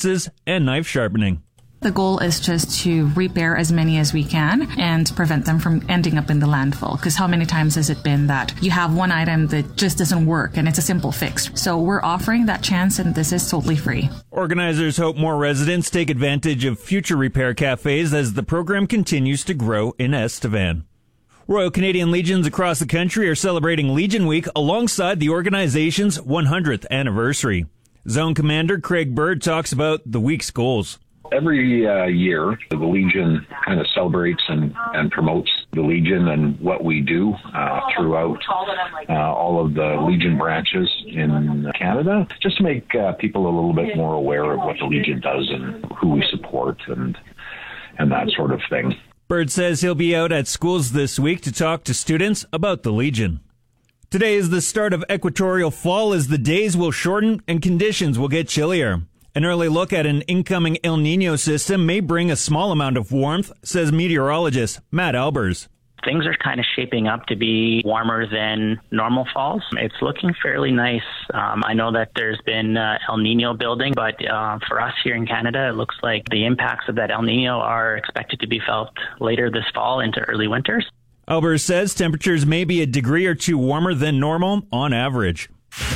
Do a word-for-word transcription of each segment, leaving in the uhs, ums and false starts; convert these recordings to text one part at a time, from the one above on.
appliances, and knife sharpening. The goal is just to repair as many as we can and prevent them from ending up in the landfill. Because how many times has it been that you have one item that just doesn't work and it's a simple fix? So we're offering that chance, and this is totally free. Organizers hope more residents take advantage of future repair cafes as the program continues to grow in Estevan. Royal Canadian Legions across the country are celebrating Legion Week alongside the organization's one hundredth anniversary. Zone Commander Craig Bird talks about the week's goals. Every uh, year, the Legion kind of celebrates and, and promotes the Legion and what we do uh, throughout uh, all of the Legion branches in Canada, just to make uh, people a little bit more aware of what the Legion does and who we support and and that sort of thing. Bird says he'll be out at schools this week to talk to students about the Legion. Today is the start of equatorial fall as the days will shorten and conditions will get chillier. An early look at an incoming El Niño system may bring a small amount of warmth, says meteorologist Matt Albers. Things are kind of shaping up to be warmer than normal falls. It's looking fairly nice. Um, I know that there's been uh, El Niño building, but uh, for us here in Canada, it looks like the impacts of that El Niño are expected to be felt later this fall into early winters. Albers says temperatures may be a degree or two warmer than normal on average.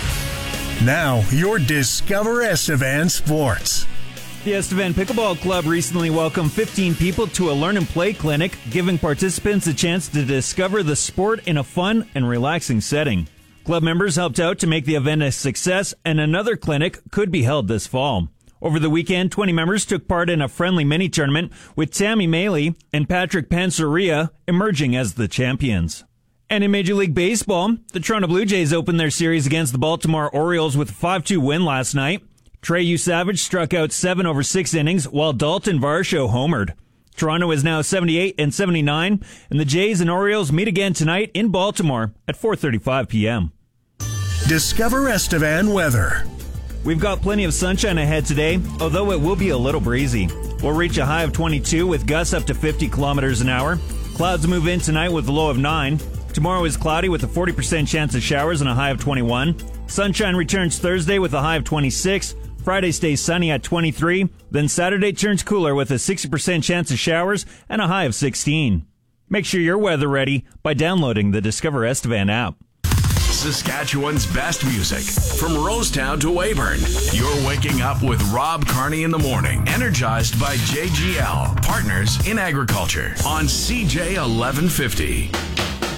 Now, your Discover Estevan Sports. The Estevan Pickleball Club recently welcomed fifteen people to a Learn and Play clinic, giving participants a chance to discover the sport in a fun and relaxing setting. Club members helped out to make the event a success, and another clinic could be held this fall. Over the weekend, twenty members took part in a friendly mini-tournament, with Tammy Maley and Patrick Panseria emerging as the champions. And in Major League Baseball, the Toronto Blue Jays opened their series against the Baltimore Orioles with a five two win last night. Trey Savage struck out seven over six innings, while Dalton Varsho homered. Toronto is now seventy-eight and seventy-nine, and the Jays and Orioles meet again tonight in Baltimore at four thirty-five p.m. Discover Estevan weather. We've got plenty of sunshine ahead today, although it will be a little breezy. We'll reach a high of twenty-two with gusts up to fifty kilometers an hour. Clouds move in tonight with a low of nine. Tomorrow is cloudy with a forty percent chance of showers and a high of twenty-one. Sunshine returns Thursday with a high of twenty-six. Friday stays sunny at twenty-three. Then Saturday turns cooler with a sixty percent chance of showers and a high of sixteen. Make sure you're weather ready by downloading the Discover Estevan app. Saskatchewan's best music from Rosetown to Weyburn. You're waking up with Rob Carney in the morning, energized by J G L, partners in agriculture on C J eleven fifty.